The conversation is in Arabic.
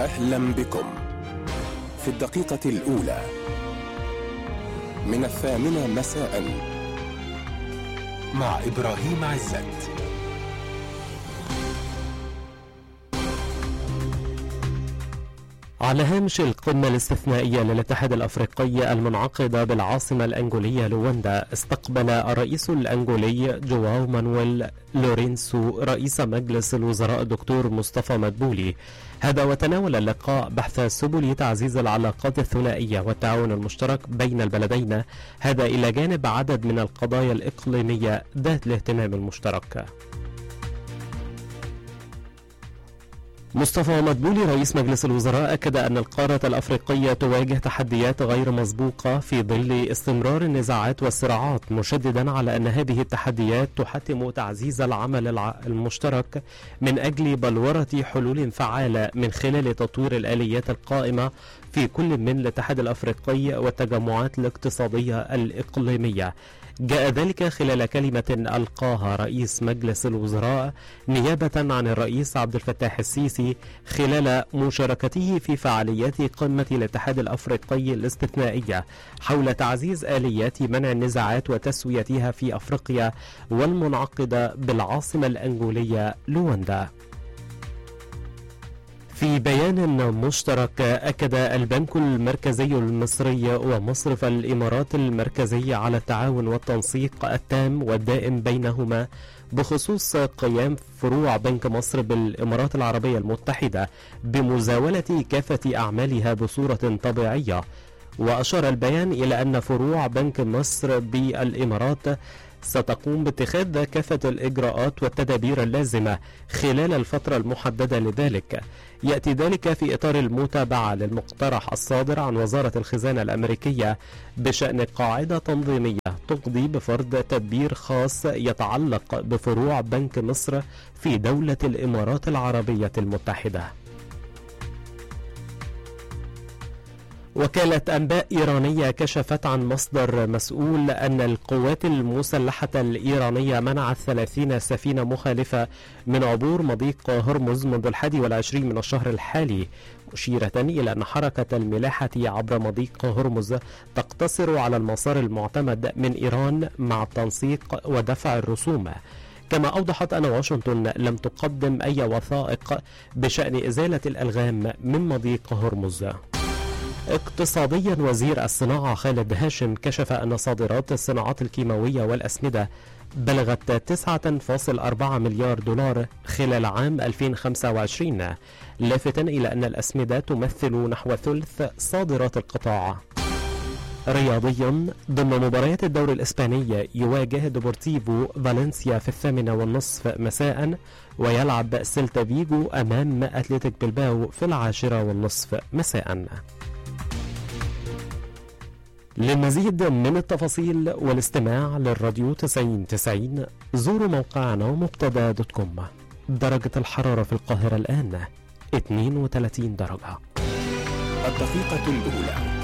أهلا بكم في الدقيقة الأولى من 8 مساء مع إبراهيم عزت. على هامش القمة الاستثنائية للاتحاد الأفريقي المنعقدة بالعاصمة الأنغولية لواندا، استقبل الرئيس الأنغولي جواو مانويل لورينسو رئيس مجلس الوزراء الدكتور مصطفى مدبولي. هذا وتناول اللقاء بحث سبل تعزيز العلاقات الثنائية والتعاون المشترك بين البلدين، هذا إلى جانب عدد من القضايا الإقليمية ذات الاهتمام المشترك. مصطفى مدبولي رئيس مجلس الوزراء أكد أن القارة الأفريقية تواجه تحديات غير مسبوقة في ظل استمرار النزاعات والصراعات، مشددا على أن هذه التحديات تحتم تعزيز العمل المشترك من أجل بلورة حلول فعالة من خلال تطوير الآليات القائمة في كل من الاتحاد الأفريقي والتجمعات الاقتصادية الإقليمية. جاء ذلك خلال كلمة ألقاها رئيس مجلس الوزراء نيابة عن الرئيس عبد الفتاح السيسي خلال مشاركته في فعاليات قمة الاتحاد الأفريقي الاستثنائية حول تعزيز آليات منع النزاعات وتسويتها في أفريقيا، والمنعقدة بالعاصمة الأنغولية لواندا. في بيان مشترك، أكد البنك المركزي المصري ومصرف الإمارات المركزي على التعاون والتنسيق التام والدائم بينهما بخصوص قيام فروع بنك مصر بالإمارات العربية المتحدة بمزاولة كافة أعمالها بصورة طبيعية. وأشار البيان إلى أن فروع بنك مصر بالإمارات ستقوم باتخاذ كافة الإجراءات والتدابير اللازمة خلال الفترة المحددة لذلك. يأتي ذلك في إطار المتابعة للمقترح الصادر عن وزارة الخزانة الأمريكية بشأن قاعدة تنظيمية تقضي بفرض تدبير خاص يتعلق بفروع بنك مصر في دولة الإمارات العربية المتحدة. وكالة أنباء إيرانية كشفت عن مصدر مسؤول أن القوات المسلحة الإيرانية منعت 30 سفينة مخالفة من عبور مضيق هرمز منذ 21 من الشهر الحالي، مشيرة إلى أن حركة الملاحة عبر مضيق هرمز تقتصر على المسار المعتمد من إيران مع التنسيق ودفع الرسوم. كما أوضحت أن واشنطن لم تقدم أي وثائق بشأن إزالة الألغام من مضيق هرمز. اقتصاديا، وزير الصناعة خالد هاشم كشف أن صادرات الصناعات الكيماوية والأسمدة بلغت 9.4 مليار دولار خلال عام 2025، لافتا إلى أن الأسمدة تمثل نحو ثلث صادرات القطاع. رياضيا، ضمن مباريات الدوري الإسباني يواجه ديبورتيفو فالنسيا في 8:30 مساء، ويلعب سيلتا فيجو أمام أتلتيك بلباو في 10:30 مساء. للمزيد من التفاصيل والاستماع للراديو 90 زوروا موقعنا مبتدا.com. درجة الحرارة في القاهرة الآن 32 درجة. الدقيقة الأولى